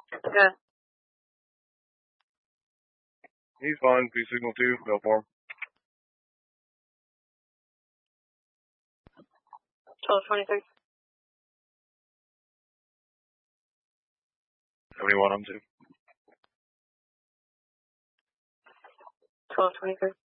Good. He's fine. B signal 2. Go for him. 1223. 71 on 2. 1223.